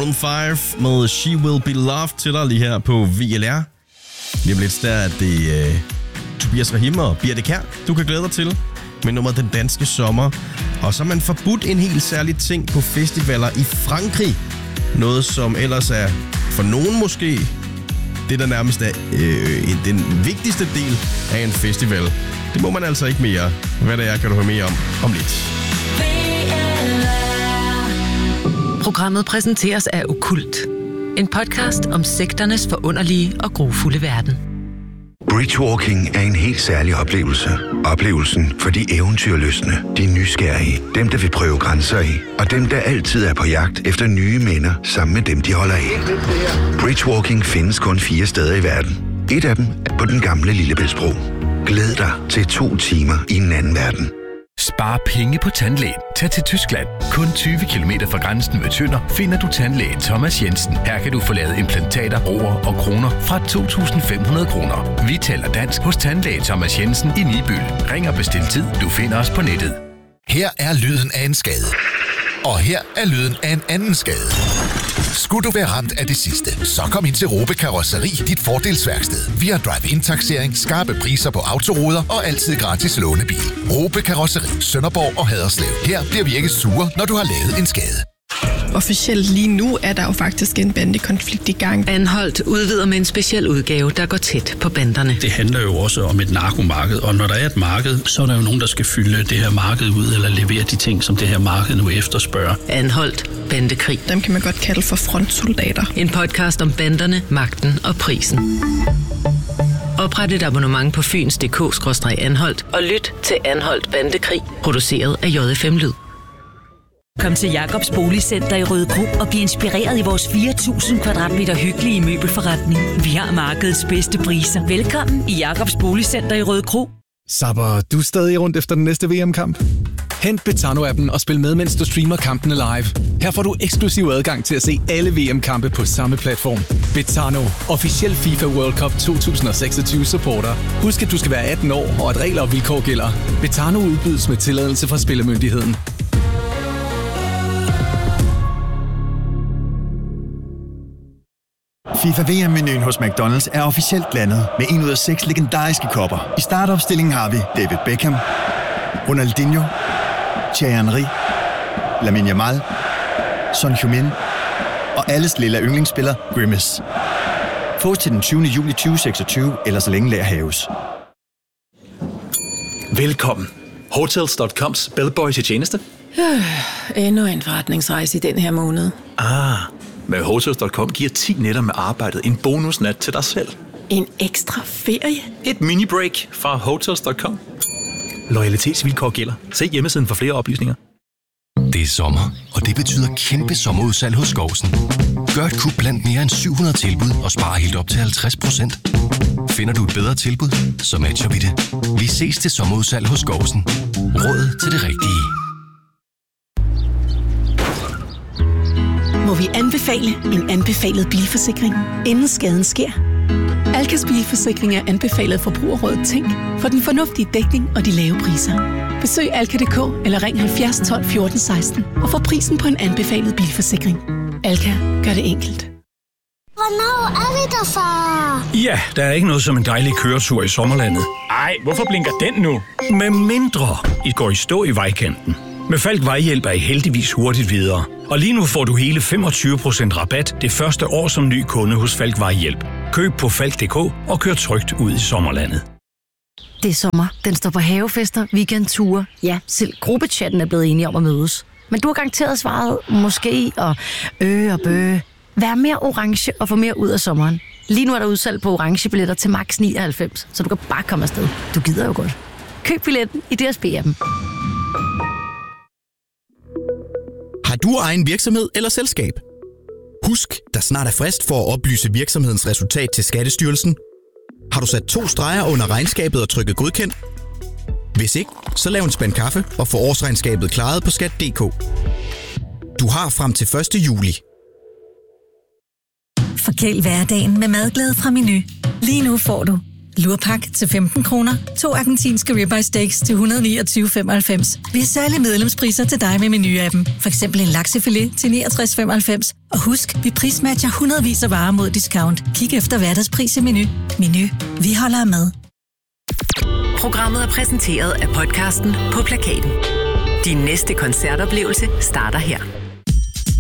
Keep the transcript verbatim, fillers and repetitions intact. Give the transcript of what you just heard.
Maroon fem med She Will Be Loved til dig lige her på V L R. Lige om lidt der er det uh, Tobias Rahim og Birte Kjær, du kan glæde dig til med nummeret Den Danske Sommer. Og så har man forbudt en helt særlig ting på festivaler i Frankrig. Noget, som ellers er for nogen måske det, der nærmest er øh, den vigtigste del af en festival. Det må man altså ikke mere. Hvad det er, kan du høre mere om om lidt. Programmet præsenteres af Okkult. En podcast om sekternes forunderlige og grufulde verden. Bridgewalking er en helt særlig oplevelse. Oplevelsen for de eventyrlystne, de nysgerrige, dem der vil prøve grænser i, og dem der altid er på jagt efter nye minder sammen med dem, de holder af. Bridgewalking findes kun fire steder i verden. Et af dem er på den gamle Lillebæltsbro. Glæd dig til to timer i en anden verden. Spar penge på tandlægen. Tag til Tyskland. Kun tyve kilometer fra grænsen ved Tønder finder du tandlæge Thomas Jensen. Her kan du få lavet implantater, broer og kroner fra to tusind fem hundrede kroner. Vi taler dansk hos tandlæge Thomas Jensen i Nibyl. Ring og bestil tid. Du finder os på nettet. Her er lyden af en skade. Og her er lyden af en anden skade. Skulle du være ramt af det sidste, så kom ind til Robe Karosseri, dit fordelsværksted. Vi har drive-in-taksering, skarpe priser på autoruder og altid gratis lånebil. Robe Karosseri, Sønderborg og Haderslev. Her bliver vi ikke sure, når du har lavet en skade. Officielt lige nu er der jo faktisk en bandekonflikt i gang. Anholdt udvider med en speciel udgave, der går tæt på banderne. Det handler jo også om et narkomarked, og når der er et marked, så er der jo nogen, der skal fylde det her marked ud, eller levere de ting, som det her marked nu efterspørger. Anholdt bandekrig. Dem kan man godt kalde for frontsoldater. En podcast om banderne, magten og prisen. Opret et abonnement på fyns punktum d k skråstreg anholdt og lyt til Anholdt Bandekrig, produceret af J F M Lyd. Kom til Jacobs Boligcenter i Rødekro og bliv inspireret i vores fire tusind kvadratmeter hyggelige møbelforretning. Vi har markedets bedste priser. Velkommen i Jacobs Boligcenter i Rødekro. Sapper, du er stadig rundt efter den næste V M-kamp? Hent Betano-appen og spil med, mens du streamer kampene live. Her får du eksklusiv adgang til at se alle V M-kampe på samme platform. Betano, officiel FIFA World Cup to tusind seksogtyve supporter. Husk, at du skal være atten år, og at regler og vilkår gælder. Betano udbydes med tilladelse fra Spillemyndigheden. FIFA V M-menuen hos McDonald's er officielt landet med en ud af seks legendariske kopper. I startopstillingen har vi David Beckham, Ronaldinho, Thierry Henry, Lamine Yamal, Son Heung-min og alles lille yndlingsspiller Grimace. Få til den tyvende juli tyve seksogtyve, eller så længe lager haves. Velkommen. Hotels punktum coms bellboy til tjeneste. Øh, endnu en forretningsrejse i den her måned. Ah, med Hotels punktum com giver ti nætter med arbejdet en bonusnat til dig selv. En ekstra ferie? Et mini-break fra Hotels punktum com. Loyalitetsvilkår gælder. Se hjemmesiden for flere oplysninger. Det er sommer, og det betyder kæmpe sommerudsalg hos Skovsen. Gør et kup blandt mere end syv hundrede tilbud og spare helt op til halvtreds procent. Finder du et bedre tilbud, så matcher vi det. Vi ses til sommerudsalg hos Skovsen. Råd til det rigtige. Må vi anbefale en anbefalet bilforsikring, inden skaden sker? Alkas bilforsikring er anbefalet forbrugerrådet Tænk for den fornuftige dækning og de lave priser. Besøg alka punktum d k eller ring halvfjerds tolv fjorten seksten og få prisen på en anbefalet bilforsikring. Alka gør det enkelt. Hvornår er vi der, far? Ja, der er ikke noget som en dejlig køretur i sommerlandet. Ej, hvorfor blinker den nu? Med mindre I går i stå i vejkanten. Med Falk Vejhjælp er I heldigvis hurtigt videre. Og lige nu får du hele femogtyve procent rabat det første år som ny kunde hos Falk Vejhjælp. Køb på falk punktum d k og kør trygt ud i sommerlandet. Det er sommer. Den står på havefester, weekendture. Ja, selv gruppechatten er blevet enige om at mødes. Men du har garanteret svaret måske og øh og bøh. Vær mere orange og få mere ud af sommeren. Lige nu er der udsalg på orange billetter til max nioghalvfems, så du kan bare komme afsted. Du gider jo godt. Køb billetten i D S B-appen. Har du egen virksomhed eller selskab? Husk, der snart er frist for at oplyse virksomhedens resultat til Skattestyrelsen. Har du sat to streger under regnskabet og trykket godkendt? Hvis ikke, så lav en spand kaffe og få årsregnskabet klaret på skat punktum d k. Du har frem til første juli. Forkæl hverdagen med madglæde fra Menu. Lige nu får du Lurpak til femten kroner. To argentinske ribeye steaks til et hundrede og niogtyve komma femoghalvfems. Vi har særlige medlemspriser til dig med Meny-appen. For eksempel en laksefilet til niogtres komma femoghalvfems. Og husk, vi prismatcher hundredvis af varer mod discount. Kig efter hverdagspris i Meny. Meny. Vi holder af mad. Programmet er præsenteret af podcasten På Plakaten. Din næste koncertoplevelse starter her.